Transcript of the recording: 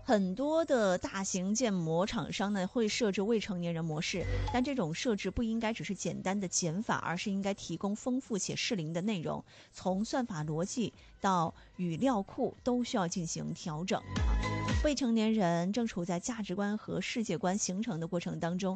很多的大型建模厂商呢会设置未成年人模式，但这种设置不应该只是简单的减法，而是应该提供丰富且适龄的内容，从算法逻辑到语料库都需要进行调整。未成年人正处在价值观和世界观形成的过程当中，